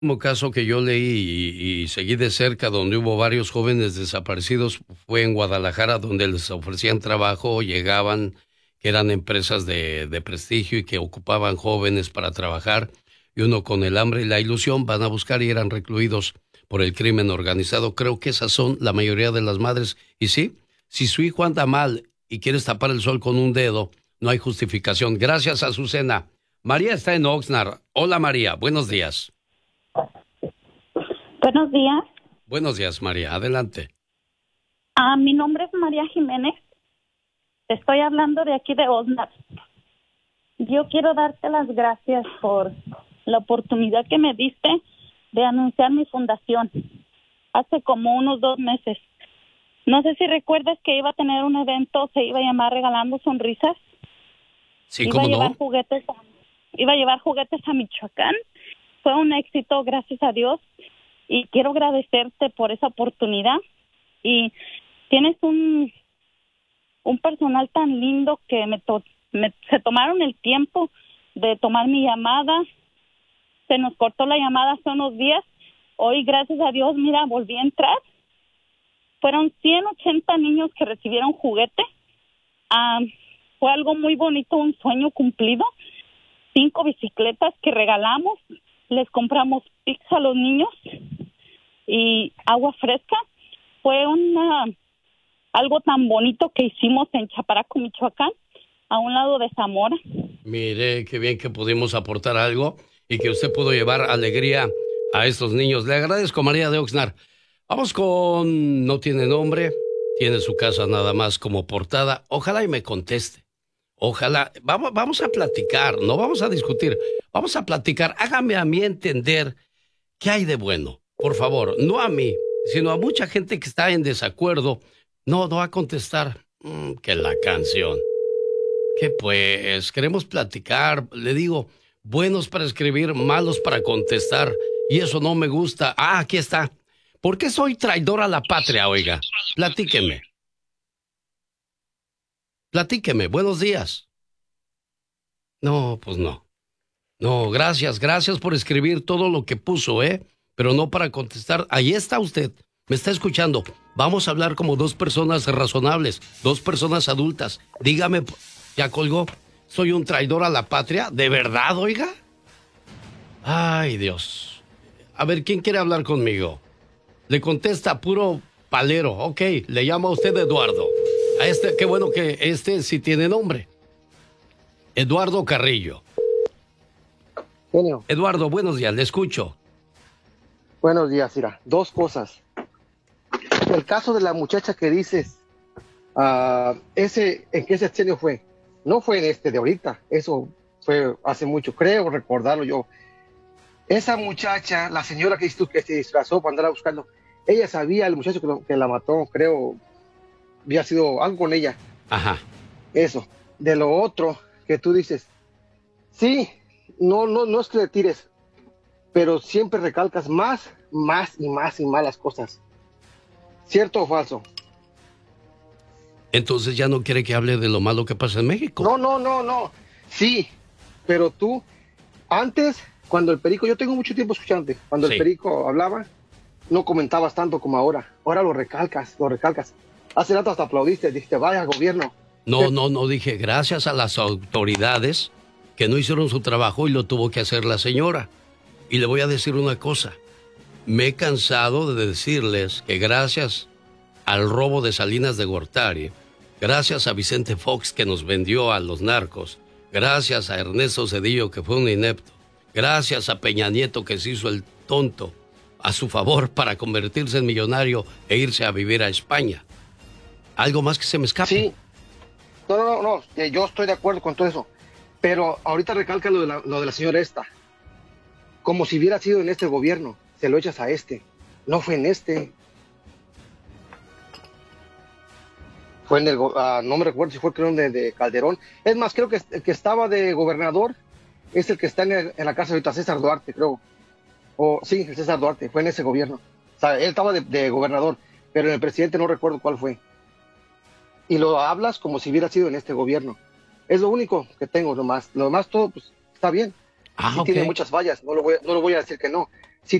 último caso que yo leí y seguí de cerca, donde hubo varios jóvenes desaparecidos, fue en Guadalajara, donde les ofrecían trabajo, llegaban, que eran empresas de prestigio y que ocupaban jóvenes para trabajar, y uno con el hambre y la ilusión van a buscar y eran recluidos por el crimen organizado. Creo que esas son la mayoría de las madres. Y sí, si su hijo anda mal y quieres tapar el sol con un dedo, no hay justificación. Gracias, Azucena. María está en Oxnard. Hola, María. Buenos días. Buenos días. Buenos días, María. Adelante. Mi nombre es María Jiménez. Te estoy hablando de aquí de Oxnard. Yo quiero darte las gracias por la oportunidad que me diste de anunciar mi fundación hace como unos 2 meses. No sé si recuerdas que iba a tener un evento, se iba a llamar Regalando Sonrisas. Sí, ¿cómo no? Iba a llevar juguetes a Michoacán. Fue un éxito, gracias a Dios. Y quiero agradecerte por esa oportunidad. Y tienes un personal tan lindo que se tomaron el tiempo de tomar mi llamada. Se nos cortó la llamada hace unos días. Hoy, gracias a Dios, mira, volví a entrar. Fueron 180 niños que recibieron juguete. Fue algo muy bonito, un sueño cumplido. 5 bicicletas que regalamos. Les compramos pizza a los niños y agua fresca. Fue algo tan bonito que hicimos en Chaparaco, Michoacán, a un lado de Zamora. Mire, qué bien que pudimos aportar algo y que usted pudo llevar alegría a estos niños. Le agradezco, María de Oxnard. Vamos con No tiene nombre, tiene su casa nada más como portada. Ojalá y me conteste. Ojalá. Vamos a platicar, no vamos a discutir. Vamos a platicar. Hágame a mí entender qué hay de bueno. Por favor, no a mí, sino a mucha gente que está en desacuerdo. No va a contestar. Que la canción. Que pues, queremos platicar. Le digo, buenos para escribir, malos para contestar. Y eso no me gusta. Aquí está. ¿Por qué soy traidor a la patria, oiga? Platíqueme. Platíqueme. Buenos días. No, pues no. No, gracias por escribir todo lo que puso, pero no para contestar. Ahí está usted, me está escuchando. Vamos a hablar como 2 personas razonables, 2 personas adultas. Dígame, ¿ya colgó? ¿Soy un traidor a la patria? ¿De verdad, oiga? Ay, Dios. A ver, ¿quién quiere hablar conmigo? Le contesta puro palero. Ok, le llama a usted Eduardo. Qué bueno que sí tiene nombre. Eduardo Carrillo. Genio. Eduardo, buenos días, le escucho. Buenos días, mira, 2 cosas. El caso de la muchacha que dices, ¿en qué sexenio fue? No fue en este de ahorita, eso fue hace mucho, creo recordarlo yo. Esa muchacha, la señora que dices tú que se disfrazó para andar a buscarlo, ella sabía, el muchacho que la mató, creo, había sido algo con ella. Ajá. Eso. De lo otro que tú dices, sí, no es que le tires, pero siempre recalcas más y más las cosas. ¿Cierto o falso? Entonces ya no quiere que hable de lo malo que pasa en México. No. Sí, pero tú, antes, cuando el Perico, yo tengo mucho tiempo escuchándote, cuando el Perico hablaba, no comentabas tanto como ahora. Ahora lo recalcas. Hace rato hasta aplaudiste, dijiste, vaya gobierno. No, dije, gracias a las autoridades que no hicieron su trabajo y lo tuvo que hacer la señora. Y le voy a decir una cosa. Me he cansado de decirles que gracias al robo de Salinas de Gortari, gracias a Vicente Fox que nos vendió a los narcos, gracias a Ernesto Zedillo que fue un inepto, gracias a Peña Nieto que se hizo el tonto a su favor para convertirse en millonario e irse a vivir a España. ¿Algo más que se me escape? Sí. No, yo estoy de acuerdo con todo eso. Pero ahorita recalca lo de la señora esta. Como si hubiera sido en este gobierno. Se lo echas a este. No fue en este. Fue en el... no me recuerdo si fue creo de Calderón. Es más, creo que el que estaba de gobernador es el que está en la casa ahorita, César Duarte, creo. Sí, el César Duarte. Fue en ese gobierno. O sea, él estaba de gobernador. Pero en el presidente no recuerdo cuál fue. Y lo hablas como si hubiera sido en este gobierno. Es lo único que tengo nomás. Lo demás todo, pues, está bien. Sí, ok. tiene muchas fallas, no lo voy a decir que no.